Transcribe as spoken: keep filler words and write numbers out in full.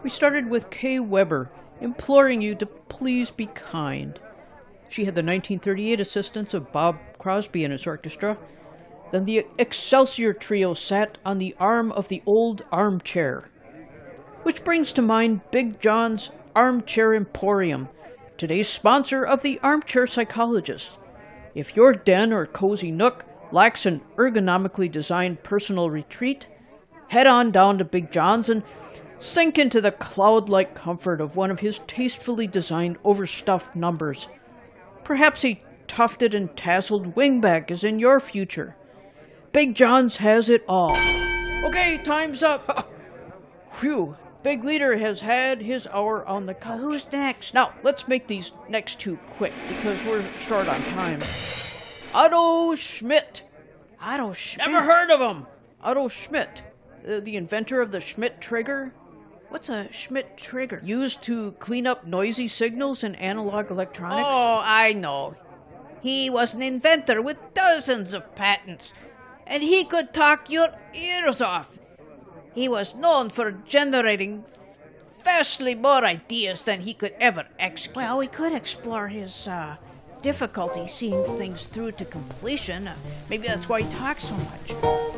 We started with Kay Weber, imploring you to please be kind. She had the nineteen thirty-eight assistance of Bob Crosby and his orchestra. Then the Excelsior Trio sat on the arm of the old armchair. Which brings to mind Big John's Armchair Emporium, today's sponsor of the Armchair Psychologist. If your den or cozy nook lacks an ergonomically designed personal retreat, head on down to Big John's and sink into the cloud-like comfort of one of his tastefully designed overstuffed numbers. Perhaps a tufted and tasseled wingback is in your future. Big John's has it all. Okay, time's up. Phew, Big Leader has had his hour on the couch. Who's next? Now, let's make these next two quick, because we're short on time. Otto Schmidt. Otto Schmidt? Never heard of him. Otto Schmidt, uh, the inventor of the Schmidt trigger. What's a Schmidt trigger? Used to clean up noisy signals in analog electronics. Oh, I know. He was an inventor with dozens of patents, and he could talk your ears off. He was known for generating vastly more ideas than he could ever execute. Well, we could explore his uh, difficulty seeing things through to completion. Uh, maybe that's why he talks so much.